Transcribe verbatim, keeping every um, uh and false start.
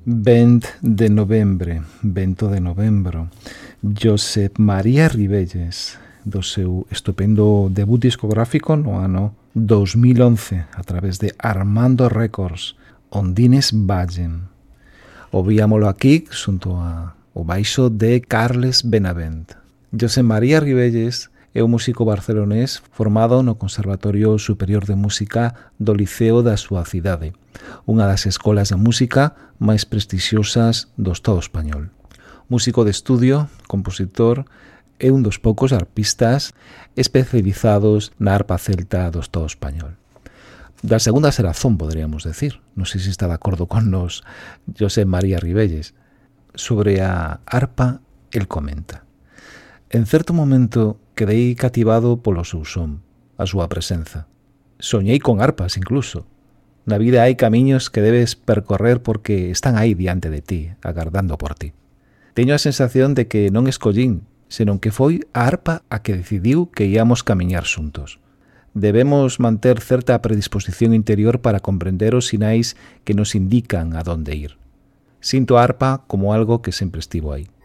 Vent de novembre, vento de novembro. Josep María Ribelles, do seu estupendo debut discográfico no ano dos mil once a través de Armando Records, Ondines Vallen. Ouvíamolo aquí xunto a o baixo de Carles Benavent. Josep María Ribelles é un músico barcelonés formado no Conservatorio Superior de Música do Liceo da súa cidade, unha das escolas de música máis prestixiosas do Estado español. Músico de estudio, compositor, é un dos poucos arpistas especializados na arpa celta do Estado español. Da segunda xeración, poderíamos decir. Non sei se está de acordo con nos Josep María Ribelles. Sobre a arpa, el comenta: en certo momento quedei cativado polo seu son, a súa presenza. Soñei con arpas, incluso. Na vida hai camiños que debes percorrer porque están aí diante de ti, agardando por ti. Teño a sensación de que non escollín, senón que foi a arpa a que decidiu que íamos camiñar xuntos. Debemos manter certa predisposición interior para comprender os sinais que nos indican a donde ir. Sinto a arpa como algo que sempre estivo aí.